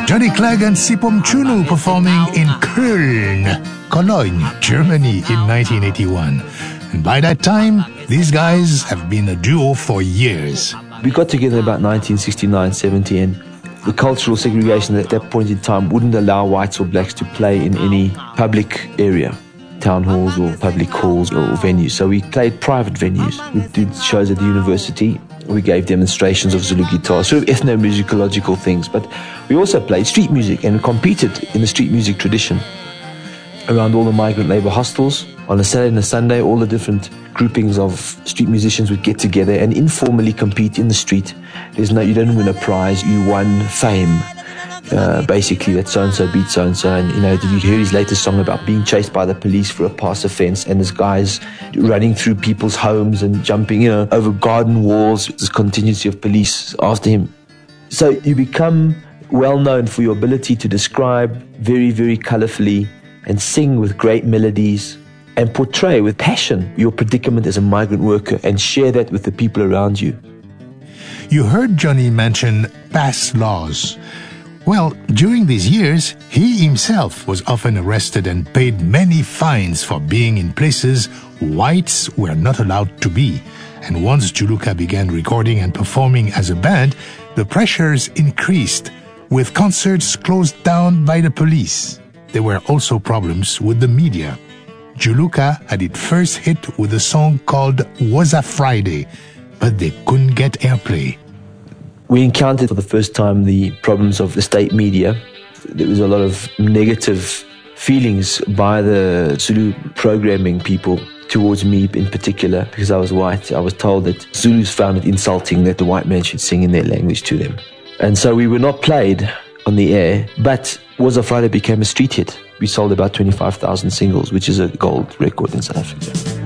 Johnny Clegg and Sipom Chunu performing in Köln, Cologne, Germany in 1981. And by that time, these guys have been a duo for years. We got together about 1969-70, and the cultural segregation at that point in time wouldn't allow whites or blacks to play in any public area, town halls or public halls or venues. So we played private venues. We did shows at the university. We gave demonstrations of Zulu guitar, sort of ethno-musicological things. But we also played street music and competed in the street music tradition around all the migrant labour hostels. On a Saturday and a Sunday, all the different groupings of street musicians would get together and informally compete in the street. You don't win a prize, you won fame. Basically, that so-and-so beat so-and-so. And, did you hear his latest song about being chased by the police for a pass offence, and this guy's running through people's homes and jumping, over garden walls, this contingency of police after him. So you become well known for your ability to describe very, very colourfully and sing with great melodies and portray with passion your predicament as a migrant worker and share that with the people around you. You heard Johnny mention pass laws. Well, during these years, he himself was often arrested and paid many fines for being in places whites were not allowed to be. And once Juluka began recording and performing as a band, the pressures increased, with concerts closed down by the police. There were also problems with the media. Juluka had its first hit with a song called Waza Friday, but they couldn't get airplay. We encountered for the first time the problems of the state media. There was a lot of negative feelings by the Zulu programming people towards me in particular, because I was white. I was told that Zulus found it insulting that the white man should sing in their language to them. And so we were not played on the air, but Waza Friday became a street hit. We sold about 25,000 singles, which is a gold record in South Africa.